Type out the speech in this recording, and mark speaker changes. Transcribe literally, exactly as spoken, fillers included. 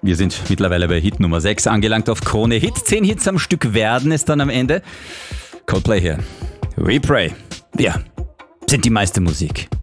Speaker 1: Wir sind mittlerweile bei Hit Nummer sechs angelangt auf Krone Hit. Zehn Hits am Stück werden es dann am Ende. Coldplay hier. We Pray. Wir sind die meiste Musik.